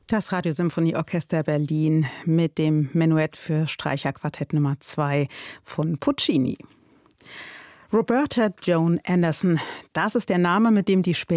Das Radiosymphonieorchester Berlin mit dem Menuett für Streicherquartett Nummer 2 von Puccini. Roberta Joan Anderson, das ist der Name, mit dem die